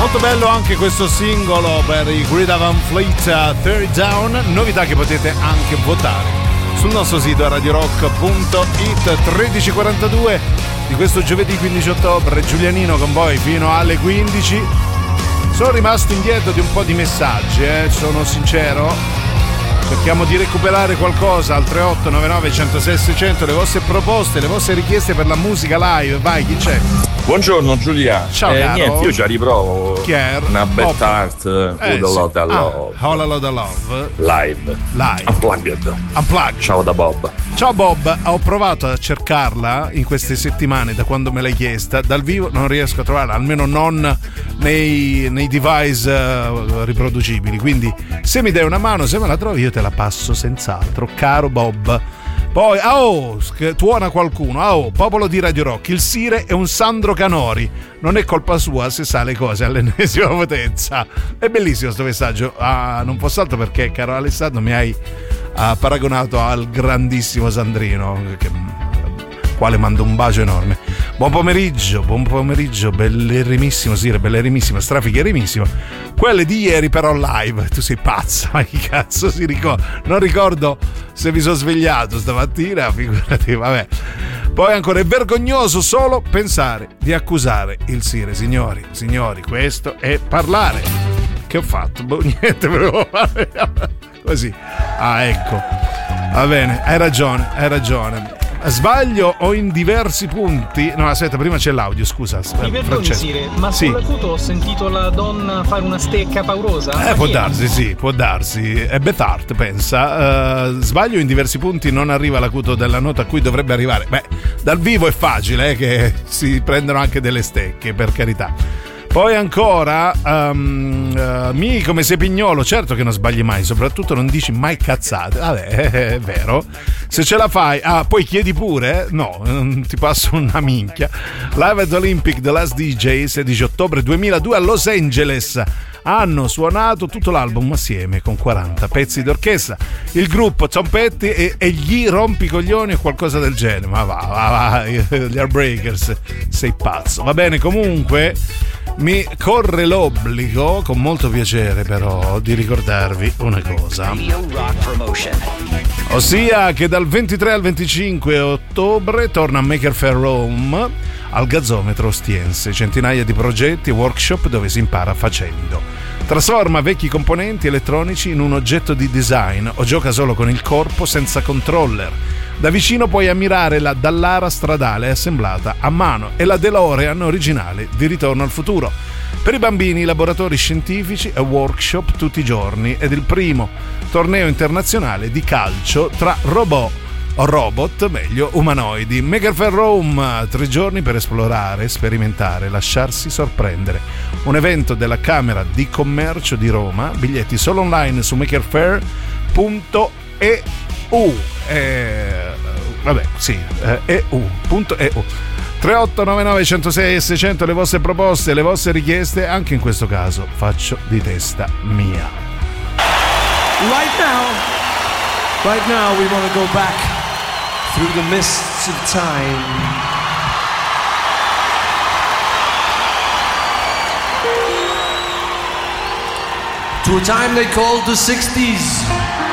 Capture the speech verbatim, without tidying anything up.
Molto bello anche questo singolo per i Greta Van Fleet, Third Down, novità che potete anche votare sul nostro sito radio rock punto it. Tredici e quarantadue di questo giovedì quindici ottobre, Giulianino con voi fino alle quindici. Sono rimasto indietro di un po' di messaggi, eh, sono sincero. Cerchiamo di recuperare qualcosa al tre otto nove nove uno zero sei sei zero zero, le vostre proposte, le vostre richieste per la musica live. Vai, chi c'è? Buongiorno Giulia. Ciao eh, caro. Niente, io ci riprovo. Chi è? Una Beth Hart, eh, Who the sì. Lot I Love. Ah, All a Lot of Love. Live. Live. Unplugged. Unplugged. Ciao da Bob. Ciao Bob, ho provato a cercarla in queste settimane da quando me l'hai chiesta, dal vivo non riesco a trovarla, almeno non nei, nei device uh, riproducibili, quindi se mi dai una mano, se me la trovi io te la passo senz'altro, caro Bob. Poi, oh, tuona qualcuno, oh, popolo di Radio Rock, il Sire è un Sandro Canori, non è colpa sua se sa le cose all'ennesima potenza. È bellissimo sto messaggio, ah, non posso altro perché, caro Alessandro, mi hai ah, paragonato al grandissimo Sandrino, che, quale mando un bacio enorme. Buon pomeriggio, buon pomeriggio, bellerimissimo Sire, bellerimissimo, strafigherimissimo. Quelle di ieri però live, tu sei pazzo, ma chi cazzo si ricorda? Non ricordo se mi sono svegliato stamattina, figurati, vabbè. Poi ancora, è vergognoso solo pensare di accusare il Sire, signori, signori, questo è parlare. Che ho fatto? Boh, niente, volevo fare così. Ah, ecco, va bene, hai ragione, hai ragione. Sbaglio o in diversi punti? No, aspetta, prima c'è l'audio, scusa. Mi perdoni, Sire, ma sì. sull'acuto ho sentito la donna fare una stecca paurosa? Eh, può darsi, sì, può darsi. È Beth Hart, pensa. Uh, sbaglio in diversi punti, non arriva l'acuto della nota a cui dovrebbe arrivare. Beh, dal vivo è facile, eh, che si prendono anche delle stecche, per carità. Poi ancora, um, uh, mi come sei pignolo, certo che non sbagli mai, soprattutto non dici mai cazzate. Vabbè, è vero. Se ce la fai, ah, poi chiedi pure, no, ti passo una minchia. Live at Olympic The Last D J, sedici ottobre duemiladue a Los Angeles. Hanno suonato tutto l'album assieme con quaranta pezzi d'orchestra. Il gruppo Tom Petty e, e gli rompicoglioni o qualcosa del genere. Ma va, va, va, gli Heartbreakers, sei pazzo. Va bene, comunque mi corre l'obbligo, con molto piacere però, di ricordarvi una cosa. Ossia che dal ventitré al venticinque ottobre torna a Maker Faire Rome al Gazzometro Ostiense, centinaia di progetti e workshop dove si impara facendo. Trasforma vecchi componenti elettronici in un oggetto di design o gioca solo con il corpo senza controller. Da vicino puoi ammirare la Dallara stradale assemblata a mano e la DeLorean originale di Ritorno al futuro. Per i bambini laboratori scientifici e workshop tutti i giorni ed il primo torneo internazionale di calcio tra robot o robot, meglio, umanoidi. Maker Faire Rome, tre giorni per esplorare, sperimentare, lasciarsi sorprendere. Un evento della Camera di Commercio di Roma, biglietti solo online su maker faire punto e u. Eh, vabbè, sì, eh, eu punto e u. tre otto nove nove uno zero sei sei zero zero, le vostre proposte, le vostre richieste, anche in questo caso faccio di testa mia. Right now, right now we want to go back through the mists of time. To a time they called the sixties.